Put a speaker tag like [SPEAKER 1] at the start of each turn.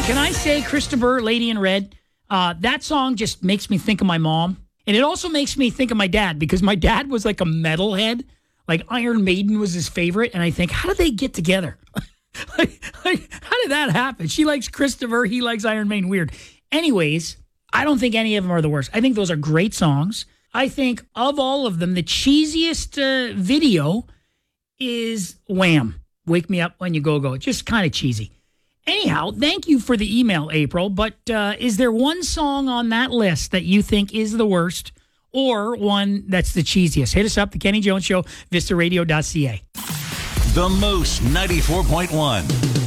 [SPEAKER 1] Can I say, Christopher, Lady in Red, that song just makes me think of my mom. And it also makes me think of my dad, because my dad was like a metalhead. Like Iron Maiden was his favorite. And I think, how did they get together? like, how did that happen? She likes Christopher. He likes Iron Maiden. Weird. Anyways, I don't think any of them are the worst. I think those are great songs. I think of all of them, the cheesiest video is Wham! Wake Me Up When You Go Go. Just kind of cheesy. Anyhow, thank you for the email, April. But is there one song on that list that you think is the worst, or one that's the cheesiest? Hit us up, The Kenny Jones Show, vistaradio.ca.
[SPEAKER 2] The Moose 94.1.